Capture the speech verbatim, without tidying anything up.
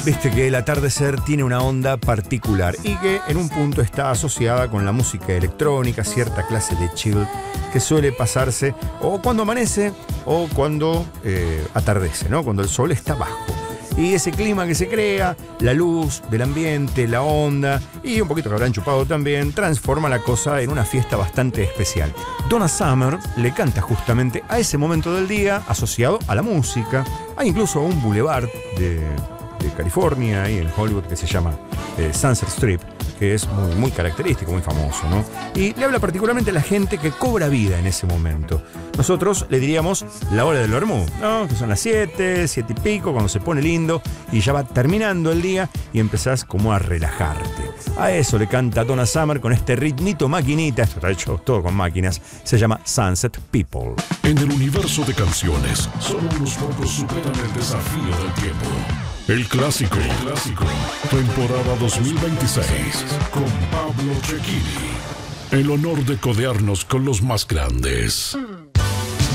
Viste que el atardecer tiene una onda particular y que en un punto está asociada con la música electrónica, cierta clase de chill que suele pasarse o cuando amanece o cuando eh, atardece, ¿no? Cuando el sol está bajo. Y ese clima que se crea, la luz del ambiente, la onda y un poquito que habrán chupado también, transforma la cosa en una fiesta bastante especial. Donna Summer le canta justamente a ese momento del día asociado a la música. Hay incluso un boulevard de, de California ahí en Hollywood que se llama eh, Sunset Strip, que es muy, muy característico, muy famoso, ¿no? Y le habla particularmente a la gente que cobra vida en ese momento. Nosotros le diríamos la hora del vermú, ¿no? Que son las siete, siete y pico, cuando se pone lindo y ya va terminando el día y empezás como a relajarte. A eso le canta Donna Summer con este ritmito maquinita, esto está hecho todo con máquinas, se llama Sunset People. En el universo de canciones, solo unos pocos superan el desafío del tiempo. El clásico, el clásico, temporada dos mil veintiséis, con Pablo Cecchini. El honor de codearnos con los más grandes.